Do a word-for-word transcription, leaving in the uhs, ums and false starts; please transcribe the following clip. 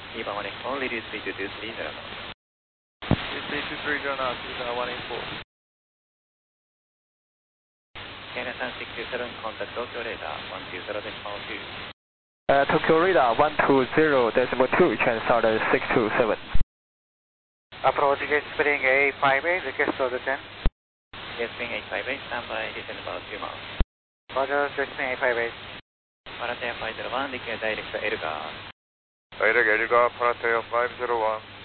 E one one eight four, reduce speed to two three zero. two three two three zero now, two zero one eight four. China three six two seven, contact Tokyo radar one two zero decimal two. Uh, Tokyo radar one two zero decimal two, Transounder six two seven. Approach gate spring eight five eight, request to the ten. Jet spring eight five eight, standby, descend about two miles. Roger, jet spring eight five eight. Paratea five zero one, declare direct Elgar. Direct Elgar, Paratea five zero one.